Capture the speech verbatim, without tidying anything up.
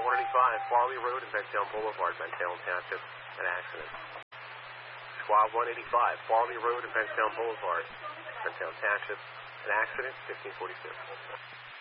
one eighty-five, Farley Road and Bentown Boulevard, Bentown Township, an accident. Squad one eighty-five, Farley Road and Bentown Boulevard, Bentown Township, an accident, fifteen forty-two.